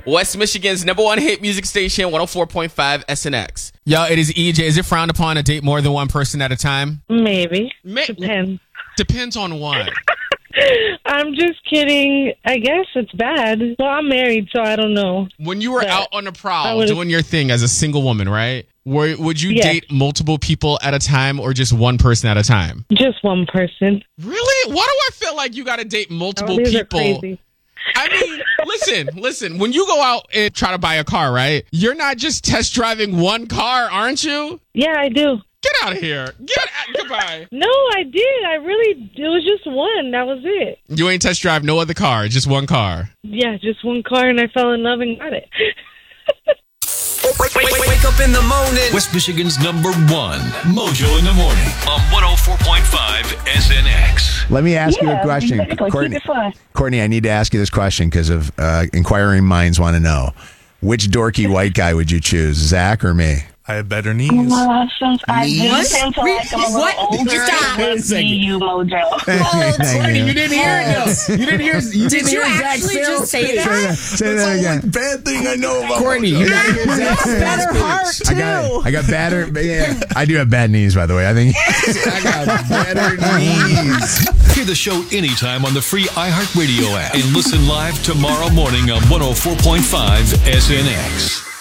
West Michigan's #1 hit music station, 104.5 SNX. Yo, it is EJ. Is it frowned upon to date more than one person at a time? Maybe. Depends. Depends on what? I'm just kidding. I guess it's bad. Well, I'm married, so I don't know. When you were out on the prowl doing your thing as a single woman, right? Would you date multiple people at a time or just one person at a time? Just one person. Really? Why do I feel like you got to date multiple people? Are crazy. I mean, listen. When you go out and try to buy a car, right? You're not just test driving one car, aren't you? Yeah, I do. Get out of here. Goodbye. No, I did. It was just one. That was it. You ain't test drive no other car, just one car. Yeah, just one car, and I fell in love and got it. Wake up in the morning. West Michigan's #1 Mojo in the morning on 104.5 SNX. Let me ask you a question. Exactly. Courtney, I need to ask you this question because of inquiring minds want to know. Which dorky white guy would you choose, Zach or me? I have better knees. Since I do tend to like I'm a little older, it would be you, Mojo. Courtney, you didn't hear it, though. You didn't hear. Did you actually just say that? Say that again. Bad thing I know about Courtney, you gotta hear Zach's Better heart too. I got better. Yeah, I do have bad knees, by the way. I think I got better knees. Hear the show anytime on the free iHeartRadio app and listen live tomorrow morning on 104.5 SNX.